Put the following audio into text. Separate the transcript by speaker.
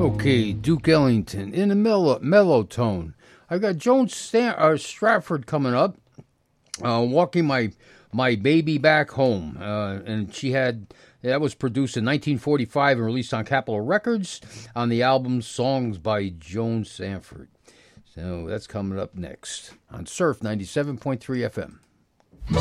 Speaker 1: Okay, Duke Ellington in a mellow tone. I've got Joan Stratford coming up, walking my baby back home, and that was produced in 1945 and released on Capitol Records on the album Songs by Joan Sanford. So that's coming up next on Surf 97.3 FM.